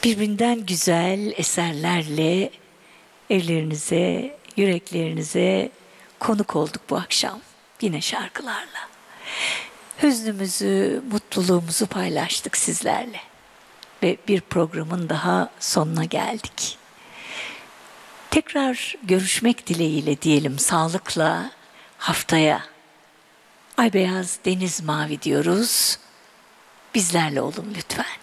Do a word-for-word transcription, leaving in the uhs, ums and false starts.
Birbirinden güzel eserlerle evlerinize, yüreklerinize konuk olduk bu akşam. Yine şarkılarla. Hüznümüzü, mutluluğumuzu paylaştık sizlerle. Ve bir programın daha sonuna geldik. Tekrar görüşmek dileğiyle diyelim, sağlıkla haftaya. Ay beyaz, deniz mavi diyoruz. Bizlerle olun lütfen.